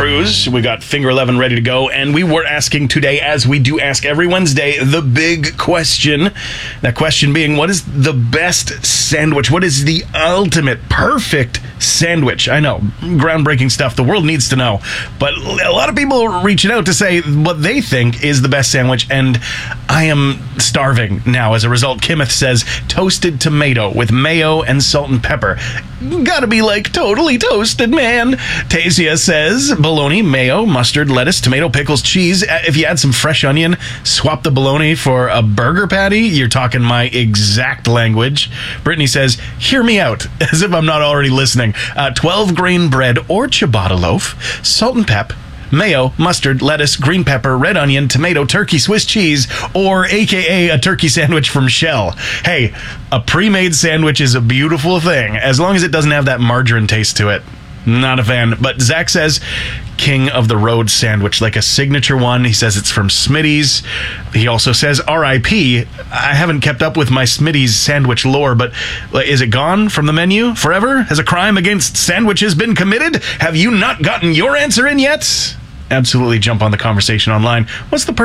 Cruz. We got Finger 11 ready to go, and we were asking today, as we do ask every Wednesday, the big question. That question being, what is the best sandwich? What is the ultimate perfect sandwich? I know, groundbreaking stuff. The world needs to know. But a lot of people are reaching out to say what they think is the best sandwich, and I am starving now as a result. Kimeth says toasted tomato with mayo and salt and pepper. Gotta be like totally toasted, man. Tasia says bologna, mayo, mustard, lettuce, tomato, pickles, cheese. If you add some fresh onion, swap the bologna for a burger patty. You're talking my exact language. Brittany says, hear me out, as if I'm not already listening. 12 grain bread or ciabatta loaf, salt and pep, mayo, mustard, lettuce, green pepper, red onion, tomato, turkey, Swiss cheese, or AKA a turkey sandwich from Shell. Hey, a pre-made sandwich is a beautiful thing, as long as it doesn't have that margarine taste to it. Not a fan. But Zach says king of the road sandwich, like a signature one. He says it's from Smitty's. He also says R.I.P. I haven't kept up with my Smitty's sandwich lore, but is it gone from the menu forever? Has a crime against sandwiches been committed? Have you not gotten your answer in yet? Absolutely jump on the conversation online. What's the